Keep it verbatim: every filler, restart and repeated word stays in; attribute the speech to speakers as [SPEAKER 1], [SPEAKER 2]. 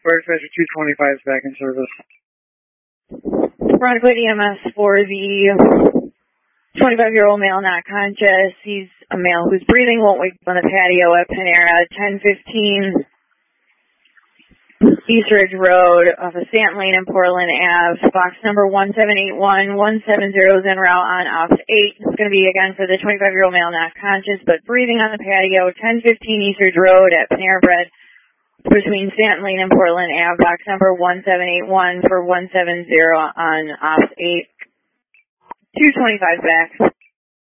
[SPEAKER 1] Square Fisher two twenty-five is back in service.
[SPEAKER 2] Veronica E M S for the twenty-five-year-old male not conscious. He's a male who's breathing, won't wake up on the patio at Panera, ten fifteen East Ridge Road off of Stanton Lane and Portland Avenue. Box number one seven eight one one seven zero is en route on ops eight. It's going to be again for the twenty-five-year-old male not conscious but breathing on the patio, ten fifteen East Ridge Road at Panera Bread between Stanton Lane and Portland Avenue. Box number one seven eight one for one seven zero on ops eight. two twenty-five back.